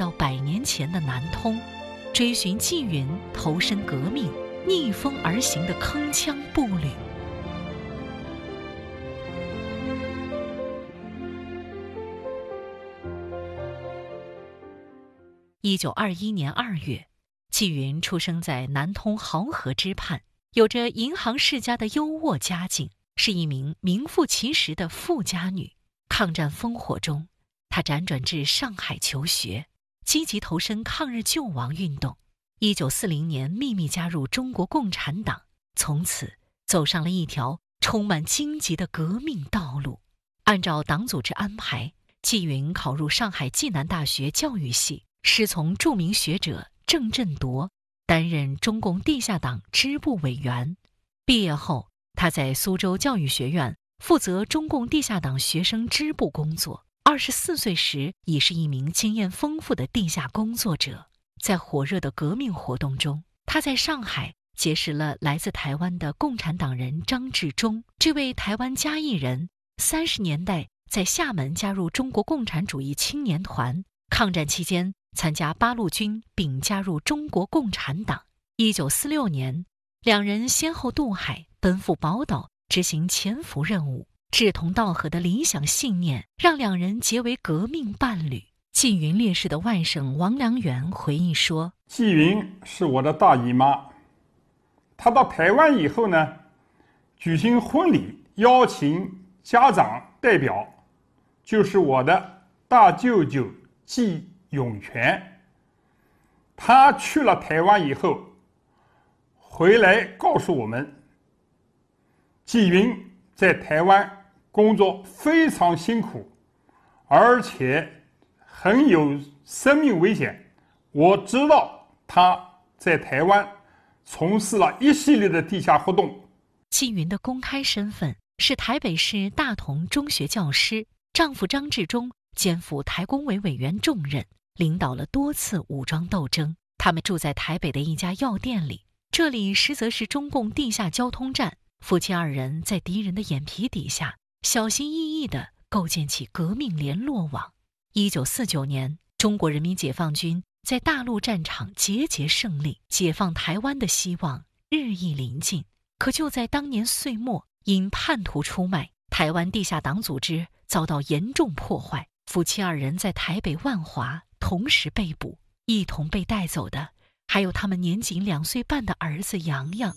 到100年前的南通，追寻纪云投身革命、逆风而行的铿锵步履。1921年2月，纪云出生在南通豪河之畔，有着银行世家的优渥家境，是一名名副其实的富家女。抗战烽火中，她辗转至上海求学，积极投身抗日救亡运动。1940年秘密加入中国共产党，从此走上了一条充满荆棘的革命道路。按照党组织安排，纪云考入上海暨南大学教育系，师从著名学者郑振铎，担任中共地下党支部委员。毕业后，他在苏州教育学院负责中共地下党学生支部工作。24岁时，已是一名经验丰富的地下工作者。在火热的革命活动中，他在上海结识了来自台湾的共产党人张治中。这位台湾嘉义人，30年代在厦门加入中国共产主义青年团，抗战期间参加八路军并加入中国共产党。1946年，两人先后渡海，奔赴宝岛，执行潜伏任务。志同道合的理想信念让两人结为革命伴侣。纪云烈士的外甥王良元回忆说， 纪云是我的大姨妈，她到台湾以后呢，举行婚礼，邀请家长代表，就是我的大舅舅纪永全。他去了台湾以后，回来告诉我们，纪云在台湾工作非常辛苦，而且很有生命危险。我知道他在台湾从事了一系列的地下活动。 纪云的公开身份是台北市大同中学教师，丈夫张治中肩负台工委委员重任，领导了多次武装斗争。他们住在台北的一家药店里，这里实则是中共地下交通站。夫妻二人在敌人的眼皮底下，小心翼翼地构建起革命联络网。1949年，中国人民解放军在大陆战场节节胜利，解放台湾的希望日益临近。可就在当年岁末，因叛徒出卖，台湾地下党组织遭到严重破坏，夫妻二人在台北万华同时被捕，一同被带走的还有他们年仅2岁半的儿子洋洋。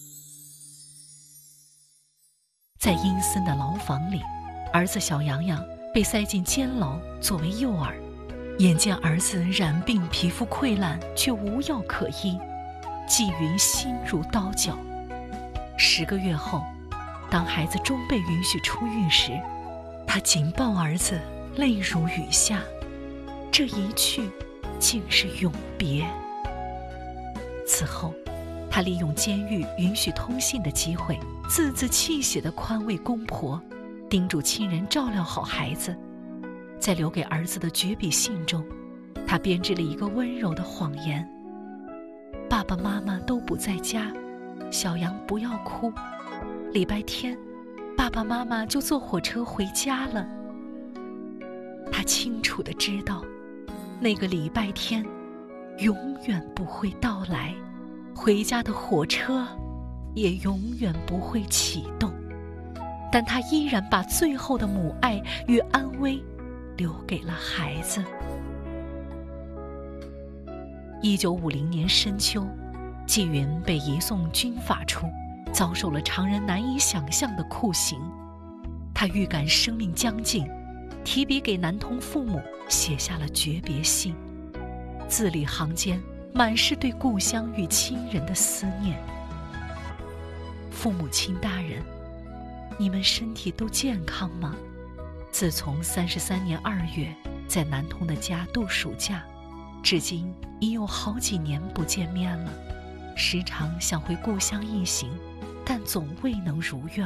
在阴森的牢房里，儿子小洋洋被塞进监牢作为诱饵，眼见儿子染病皮肤溃烂却无药可医，纪云心如刀绞。10个月后，当孩子终被允许出狱时，他紧抱儿子，泪如雨下。这一去竟是永别。此后，他利用监狱允许通信的机会，字字泣血地宽慰公婆，叮嘱亲人照料好孩子。在留给儿子的绝笔信中，他编织了一个温柔的谎言：爸爸妈妈都不在家，小杨不要哭，礼拜天爸爸妈妈就坐火车回家了。他清楚地知道，那个礼拜天永远不会到来，回家的火车也永远不会启动，但他依然把最后的母爱与安危留给了孩子。1950年深秋，纪云被移送军法处，遭受了常人难以想象的酷刑。他预感生命将尽，提笔给南通父母写下了诀别信，字里行间满是对故乡与亲人的思念。父母亲大人，你们身体都健康吗？自从33年2月在南通的家度暑假，至今已有好几年不见面了。时常想回故乡一行，但总未能如愿。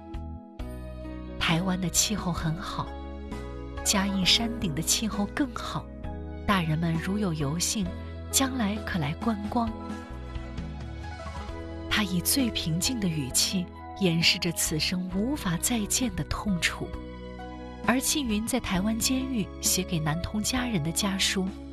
台湾的气候很好，嘉义山顶的气候更好，大人们如有游兴，将来可来观光。他以最平静的语气掩饰着此生无法再见的痛楚。而纪云在台湾监狱写给南通家人的家书，